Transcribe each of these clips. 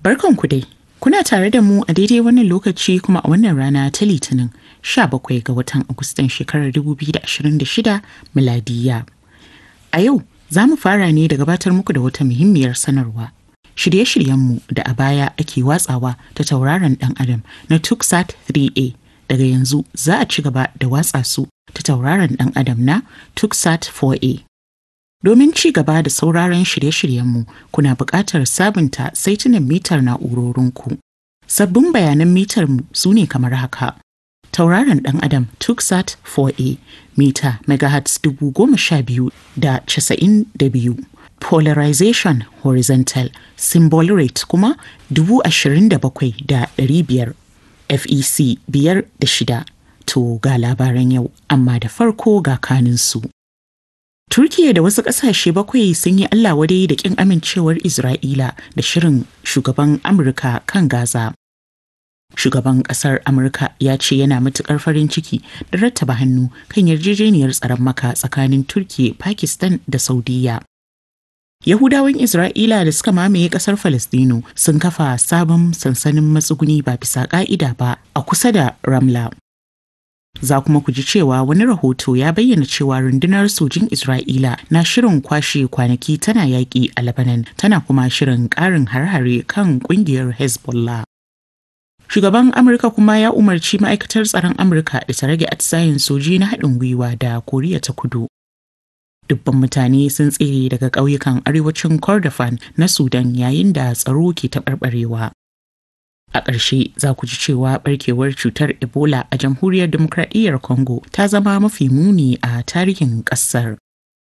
Barkanku dai, kuna tare da mu a daidai wannan lokaci kuma a wannan rana ta Litinin 17 ga watan Agustan shekarar 2026 miladiya. A yau za mu fara ne da gabatar muku da wata muhimmiyar sanarwa. Shirye-shiryenmu da a baya ake watsawa ta tauraron ɗan adam na Tuksat 3A daga yanzu za a ci gaba da watsa su ta tauraron ɗan adam na Tuksat 4A. Domin ci gaba da sauraron shirye-shiryenmu kuna buƙatar sabunta saitunan mitar na'urorinku. Sabbin bayanan mitarmu su ne kamar haka. Tauraron ɗan adam Tuksat 4A mita megahertz 12,092. Polarization horizontal symbol rate kuma 27,500. FEC 5 to ga labaran yau amma da farko ga kaninsu. Turkiyya da wasu ƙasashe 7 sun yi Allah wadai da ƙin amincewar Isra'ila da shirin shugaban Amurka kan Gaza. Shugaban ƙasar Amurka ya ce yana matuƙar farin ciki da rattaba hannu kan yarjejeniyar tsaron maka tsakanin Turkiyya, Pakistan da Saudiyya. Yahudawan Isra'ila da suka mamaye ƙasar Falastinu sun kafa sabon sansanin matsuguni ba bisa ƙa'ida ba a kusa da Ramla. Za kuma ku ji cewa wani rahoto ya bayyana cewa rundunar sojin Isra'ila na shirin kwashe kwanaki tana yaƙi a Lebanon tana kuma shirin ƙarin har-hare kan ƙungiyar Hezbollah. Shugaban Amurka kuma ya umarci ma'aikatar tsaron Amurka da ta rage atisayen soji na haɗin gwiwa da Koriya ta Kudu. Dubban mutane sun tsere daga ƙauyukan arewacin Kordofan na Sudan yayin da tsaro ke taɓarɓarewa. A ƙarshe za ku ji cewa ɓarkewar cutar Ebola a Jamhuriyar Dimokradiyyar Congo ta zama mafi muni a tarihin ƙasar.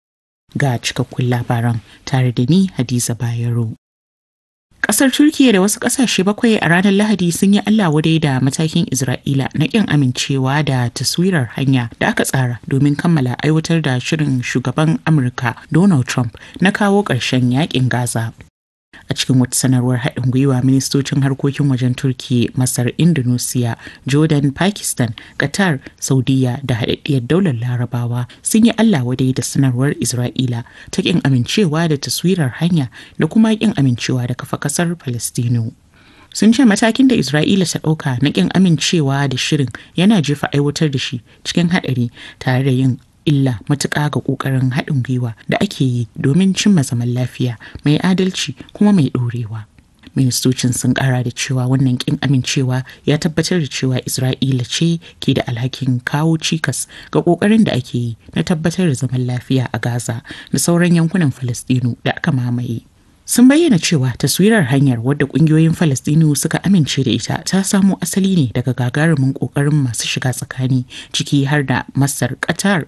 Ga cikakkun labaran tare da ni Hadiza Bayero. Ƙasar Turkiyya da wasu ƙasashe 7 a ranar Lahadi sun yi Allah wadai da matakin Isra'ila na ƙin amincewa da taswirar hanya da aka tsara domin kammala aiwatar da shirin shugaban Amurka Donald Trump na kawo ƙarshen yaƙin Gaza. A cikin wata sanarwar haɗin gwiwa ministocin harkokin wajen Turkiyya, Masar, Indonesia, Jordan, Pakistan, Qatar, Saudiyya da haɗaɗɗiyar daular Larabawa sun yi Allah wadai da sanarwar Isra'ila ta ƙin amincewa da taswirar hanya da kuma ƙin amincewa da kafa ƙasar Falastinu. Sun ce matakin da Isra'ila ta ɗauka na ƙin amincewa da shirin yana jefa aiwatar da shi cikin haɗari tare da yin illa matuƙa ga ƙoƙarin haɗin gwiwa da ake yi domin cimma zaman lafiya mai adalci kuma mai ɗorewa. Ministocin sun ƙara da cewa wannan ƙin amincewa ya tabbatar da cewa Isra'ila ce ke da alhakin kawo cikas ga ƙoƙarin da ake yi na tabbatar da zaman lafiya a Gaza da sauran yankunan Falastinu da aka mamaye. Sun bayyana cewa taswirar hanyar wadda kungiyoyin Falastinu suka amince da ita ta samo asali ne daga gagarumin kokarin masu shiga tsakani ciki har da Masar, Qatar,